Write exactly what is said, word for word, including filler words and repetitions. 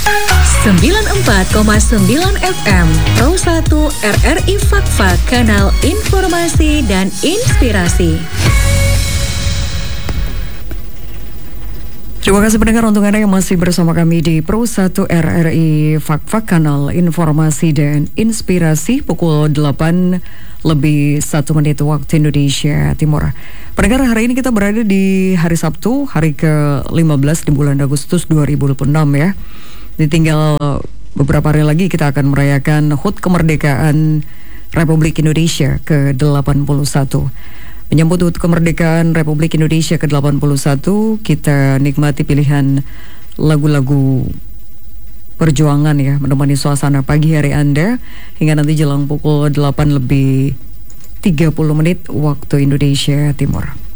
sembilan puluh empat koma sembilan F M Pro satu R R I Fakfa, kanal informasi dan inspirasi. Terima kasih pendengar untuk Anda yang masih bersama kami di Pro satu R R I Fakfa, kanal informasi dan inspirasi, pukul delapan lebih satu menit waktu Indonesia Timur. Pendengar, hari ini kita berada di hari Sabtu, hari ke lima belas di bulan Agustus dua ribu dua puluh enam ya. Ditinggal beberapa hari lagi kita akan merayakan H U T kemerdekaan Republik Indonesia ke delapan puluh satu. Menyambut H U T kemerdekaan Republik Indonesia ke delapan puluh satu, kita nikmati pilihan lagu-lagu perjuangan ya, menemani suasana pagi hari Anda hingga nanti jelang pukul delapan lebih tiga puluh menit waktu Indonesia Timur.